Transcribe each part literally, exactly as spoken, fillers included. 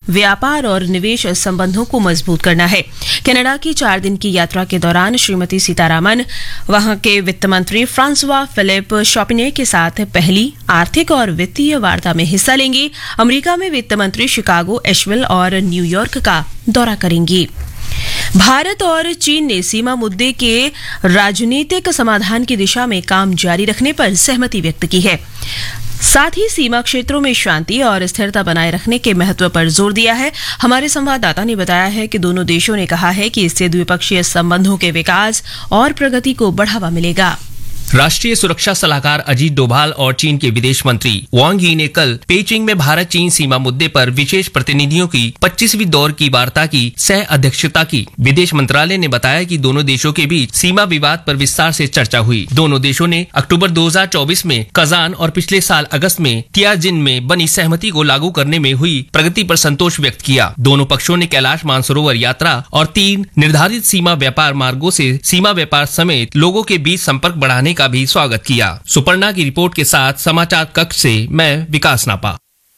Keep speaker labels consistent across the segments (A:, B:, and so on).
A: व्यापार और निवेश संबंधों को मजबूत करना है। कनाडा की चार दिन की यात्रा के दौरान श्रीमती सीतारामन वहां के वित्त मंत्री फ्रांसवा फिलिप शॉपिने के साथ पहली आर्थिक और वित्तीय वार्ता में हिस्सा लेंगी। अमेरिका में वित्त मंत्री शिकागो, एशविल और न्यूयॉर्क का दौरा करेंगी। भारत और चीन ने सीमा मुद्दे के राजनीतिक समाधान की दिशा में काम जारी रखने पर सहमति व्यक्त की है। साथ ही सीमा क्षेत्रों में शांति और स्थिरता बनाए रखने के महत्व पर जोर दिया है। हमारे संवाददाता ने बताया है कि दोनों देशों ने कहा है कि इससे द्विपक्षीय संबंधों के विकास और प्रगति को बढ़ावा मिलेगा।
B: राष्ट्रीय सुरक्षा सलाहकार अजीत डोभाल और चीन के विदेश मंत्री वांग यी ने कल पेइचिंग में भारत चीन सीमा मुद्दे पर विशेष प्रतिनिधियों की पच्चीसवीं दौर की वार्ता की सह अध्यक्षता की। विदेश मंत्रालय ने बताया कि दोनों देशों के बीच सीमा विवाद पर विस्तार से चर्चा हुई। दोनों देशों ने अक्टूबर दो हज़ार चौबीस में कजान और पिछले साल अगस्त में तियाजिन में बनी सहमति को लागू करने में हुई प्रगति पर संतोष व्यक्त किया। दोनों पक्षों ने कैलाश मानसरोवर यात्रा और तीन निर्धारित सीमा व्यापार मार्गों से सीमा व्यापार समेत लोगों के बीच संपर्क बढ़ाने का भी स्वागत किया। सुपर्णा की रिपोर्ट के साथ समाचार कक्ष से मैं विकास नापा।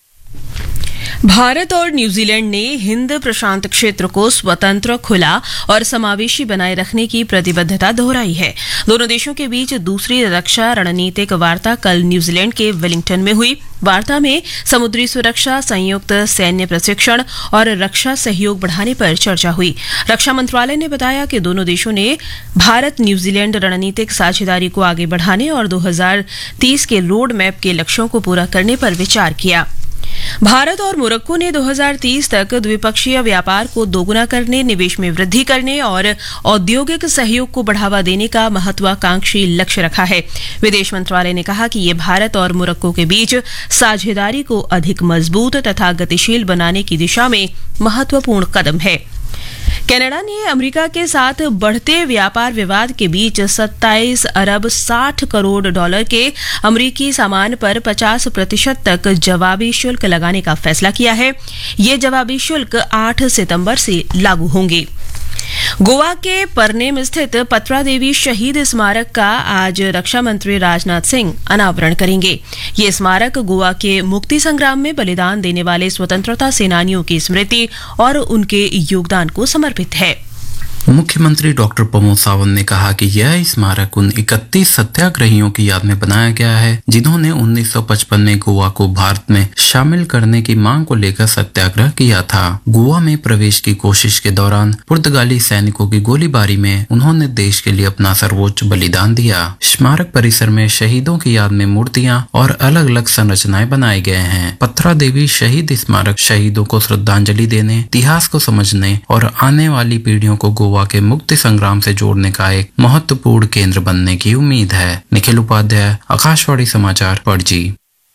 A: भारत और न्यूजीलैंड ने हिंद प्रशांत क्षेत्र को स्वतंत्र, खुला और समावेशी बनाए रखने की प्रतिबद्धता दोहराई है। दोनों देशों के बीच दूसरी रक्षा रणनीतिक वार्ता कल न्यूजीलैंड के वेलिंगटन में हुई। वार्ता में समुद्री सुरक्षा, संयुक्त सैन्य प्रशिक्षण और रक्षा सहयोग बढ़ाने पर चर्चा हुई। रक्षा मंत्रालय ने बताया कि दोनों देशों ने भारत न्यूजीलैंड रणनीतिक साझेदारी को आगे बढ़ाने और दो हज़ार तीस के रोड मैप के लक्ष्यों को पूरा करने पर विचार किया। भारत और मोरक्को ने दो हज़ार तीस तक द्विपक्षीय व्यापार को दोगुना करने, निवेश में वृद्धि करने और औद्योगिक सहयोग को बढ़ावा देने का महत्वाकांक्षी लक्ष्य रखा है। विदेश मंत्रालय ने कहा कि ये भारत और मोरक्को के बीच साझेदारी को अधिक मजबूत तथा गतिशील बनाने की दिशा में महत्वपूर्ण कदम है। कनाडा ने अमेरिका के साथ बढ़ते व्यापार विवाद के बीच सत्ताईस अरब साठ करोड़ डॉलर के अमेरिकी सामान पर पचास प्रतिशत तक जवाबी शुल्क लगाने का फैसला किया है। ये जवाबी शुल्क आठ सितंबर से लागू होंगे। गोवा के परनेम स्थित पत्रा देवी शहीद स्मारक का आज रक्षा मंत्री राजनाथ सिंह अनावरण करेंगे। ये स्मारक गोवा के मुक्ति संग्राम में बलिदान देने वाले स्वतंत्रता सेनानियों की स्मृति और उनके योगदान को समर्पित है।
C: मुख्यमंत्री डॉक्टर प्रमोद सावंत ने कहा कि यह स्मारक उन इकतीस सत्याग्रहियों की याद में बनाया गया है जिन्होंने उन्नीस सौ पचपन में गोवा को भारत में शामिल करने की मांग को लेकर सत्याग्रह किया था। गोवा में प्रवेश की कोशिश के दौरान पुर्तगाली सैनिकों की गोलीबारी में उन्होंने देश के लिए अपना सर्वोच्च बलिदान दिया। स्मारक परिसर में शहीदों की याद में मूर्तियां और अलग अलग संरचनाएं बनाए गए हैं। पत्रा देवी शहीद स्मारक शहीदों को श्रद्धांजलि देने, इतिहास को समझने और आने वाली पीढ़ियों को गोवा के मुक्ति संग्राम से जोड़ने का एक महत्वपूर्ण केंद्र बनने की उम्मीद है। निखिल उपाध्याय, आकाशवाणी समाचार, पणजी।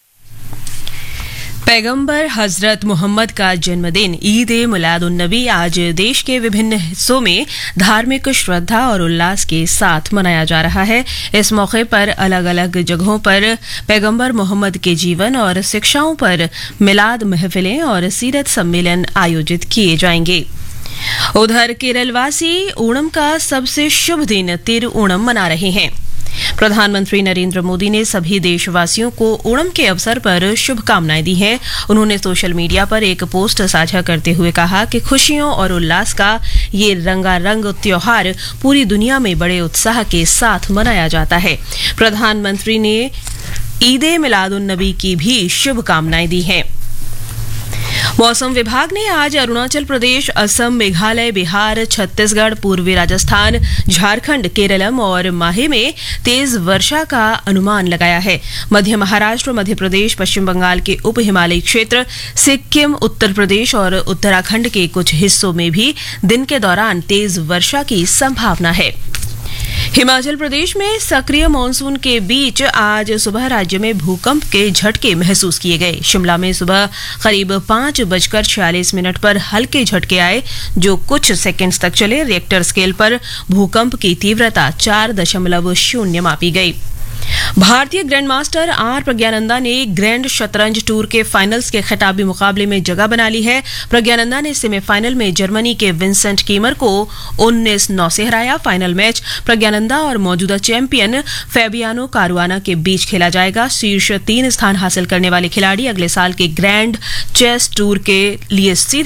A: पैगंबर हजरत मोहम्मद का जन्मदिन ईद ए मिलाद उन नबी आज देश के विभिन्न हिस्सों में धार्मिक श्रद्धा और उल्लास के साथ मनाया जा रहा है। इस मौके पर अलग अलग जगहों पर पैगंबर मोहम्मद के जीवन और शिक्षाओं पर मिलाद महफिलें और सीरत सम्मेलन आयोजित किए जाएंगे। उधर केरलवासी ओणम का सबसे शुभ दिन तिरुओणम मना रहे हैं। प्रधानमंत्री नरेंद्र मोदी ने सभी देशवासियों को ओणम के अवसर पर शुभकामनाएं दी हैं। उन्होंने सोशल मीडिया पर एक पोस्ट साझा करते हुए कहा कि खुशियों और उल्लास का ये रंगारंग त्योहार पूरी दुनिया में बड़े उत्साह के साथ मनाया जाता है। प्रधानमंत्री ने ईद ए मिलाद उन नबी की भी शुभकामनाएं दी हैं। मौसम विभाग ने आज अरुणाचल प्रदेश, असम, मेघालय, बिहार, छत्तीसगढ़, पूर्वी राजस्थान, झारखंड, केरलम और माहे में तेज वर्षा का अनुमान लगाया है। मध्य महाराष्ट्र, मध्य प्रदेश, पश्चिम बंगाल के उप हिमालयी क्षेत्र, सिक्किम, उत्तर प्रदेश और उत्तराखंड के कुछ हिस्सों में भी दिन के दौरान तेज वर्षा की संभावना है। हिमाचल प्रदेश में सक्रिय मानसून के बीच आज सुबह राज्य में भूकंप के झटके महसूस किए गए। शिमला में सुबह करीब पांच बजकर छियालीस मिनट पर हल्के झटके आए जो कुछ सेकंड्स तक चले। रिएक्टर स्केल पर भूकंप की तीव्रता चार दशमलव शून्य मापी गई। भारतीय ग्रैंडमास्टर आर प्रज्ञानंदा ने ग्रैंड शतरंज टूर के फाइनल्स के खिताबी मुकाबले में जगह बना ली है। प्रज्ञानंदा ने सेमीफाइनल में जर्मनी के विंसेंट कीमर को उन्नीस नौ से हराया। फाइनल मैच प्रज्ञानंदा और मौजूदा चैंपियन फैबियानो कारुआना के बीच खेला जाएगा। शीर्ष तीन स्थान हासिल करने वाले खिलाड़ी अगले साल के ग्रैंड चेस टूर के लिए सीधे